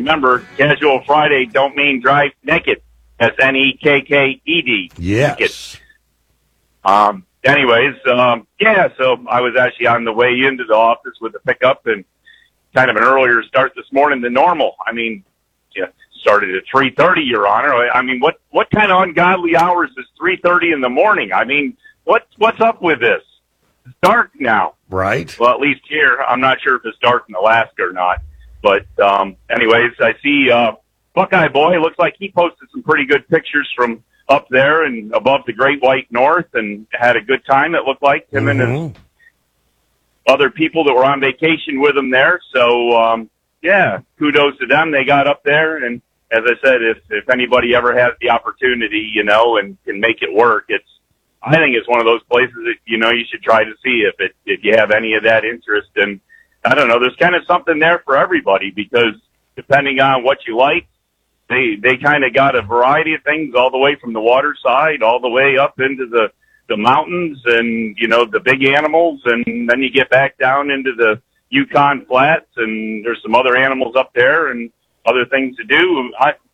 remember, Casual Friday don't mean drive naked. That's Nekked. Yes. Naked. Anyways, so I was actually on the way into the office with the pickup and kind of an earlier start this morning than normal. I mean, started at 3:30, Your Honor. I mean, what kind of ungodly hours is 3:30 in the morning? I mean, what's up with this? It's dark now. Right. Well, at least here. I'm not sure if it's dark in Alaska or not. But anyways, I see Buckeye Boy. Looks like he posted some pretty good pictures from up there and above the Great White North and had a good time, it looked like, him and his other people that were on vacation with him there. So, kudos to them. They got up there, and as I said, if anybody ever has the opportunity, and can make it work, I think it's one of those places that, you should try to see if you have any of that interest. And I don't know, there's kind of something there for everybody because depending on what you like, they kind of got a variety of things all the way from the water side all the way up into the mountains and, the big animals. And then you get back down into the Yukon Flats and there's some other animals up there and other things to do.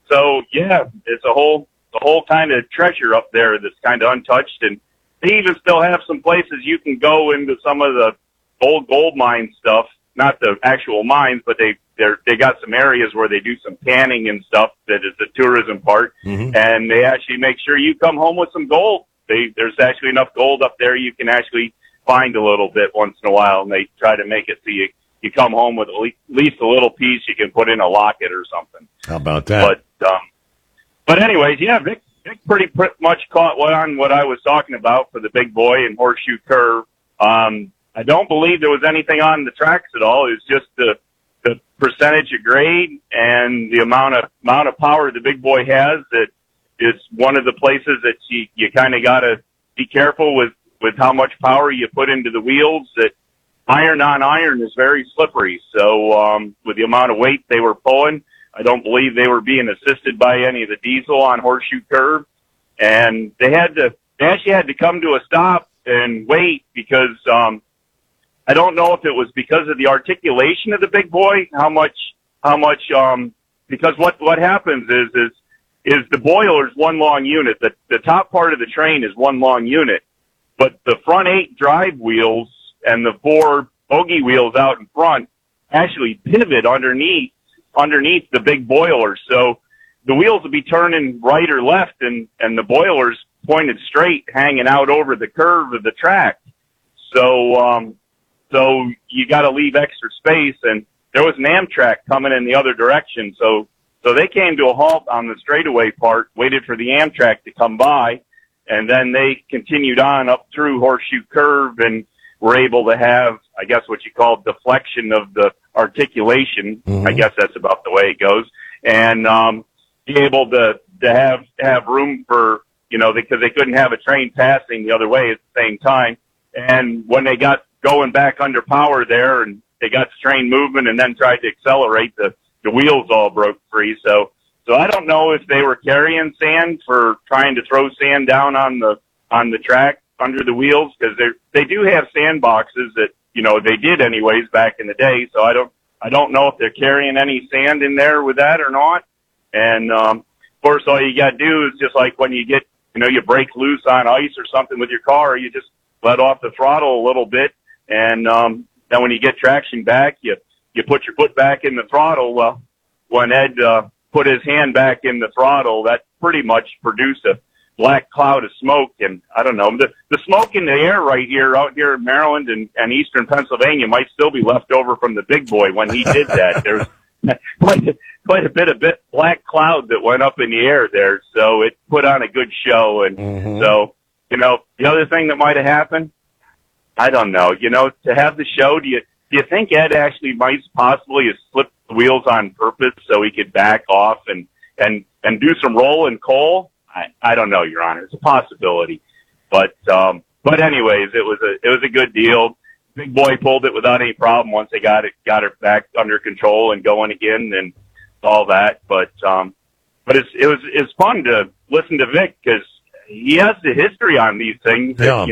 It's a whole kind of treasure up there that's kind of untouched. And they even still have some places you can go into some of the old gold mine stuff, not the actual mines, but they got some areas where they do some panning and stuff that is the tourism part. Mm-hmm. And they actually make sure you come home with some gold. There's actually enough gold up there you can actually find a little bit once in a while, and they try to make it so you come home with at least a little piece you can put in a locket or something. How about that? But anyways, Vic pretty much caught on what I was talking about for the Big Boy and Horseshoe Curve. I don't believe there was anything on the tracks at all. It was just the percentage of grade and the amount of power the Big Boy has. That is one of the places that you kind of got to be careful with how much power you put into the wheels. That iron on iron is very slippery. So with the amount of weight they were pulling, I don't believe they were being assisted by any of the diesel on Horseshoe Curve. And they actually had to come to a stop and wait because I don't know if it was because of the articulation of the Big Boy, because what happens is the boiler's one long unit. The top part of the train is one long unit, but the front 8 drive wheels and the 4 bogie wheels out in front actually pivot underneath the big boiler. So the wheels will be turning right or left and the boiler's pointed straight hanging out over the curve of the track. So you got to leave extra space, and there was an Amtrak coming in the other direction. So they came to a halt on the straightaway part, waited for the Amtrak to come by, and then they continued on up through Horseshoe Curve and were able to have, I guess, what you call deflection of the articulation. Mm-hmm. I guess that's about the way it goes. And be able to have room for, because they couldn't have a train passing the other way at the same time. And when they got going back under power there and they got the train moving and then tried to accelerate, the wheels all broke free. So I don't know if they were carrying sand for trying to throw sand down on the track under the wheels, because they do have sand boxes that, they did anyways back in the day. So I don't know if they're carrying any sand in there with that or not. And, of course, all you got to do is just like when you get, you break loose on ice or something with your car, you just let off the throttle a little bit. And then when you get traction back, you put your foot back in the throttle. Well, when Ed put his hand back in the throttle, that pretty much produced a black cloud of smoke. And I don't know, the smoke in the air right here, out here in Maryland and eastern Pennsylvania might still be left over from the Big Boy when he did that. There's quite a bit of black cloud that went up in the air there. So it put on a good show. And so, the other thing that might have happened, I don't know, to have the show, do you think Ed actually might possibly have slipped the wheels on purpose so he could back off and do some rolling coal? I don't know, Your Honor. It's a possibility. But anyways, it was a good deal. Big Boy pulled it without any problem once they got it back under control and going again and all that. But it's fun to listen to Vic because he has the history on these things. Yeah.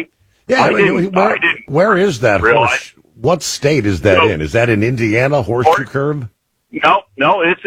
Where is that horse? What state is that in? Is that in Indiana, Horseshoe Curve? No, it's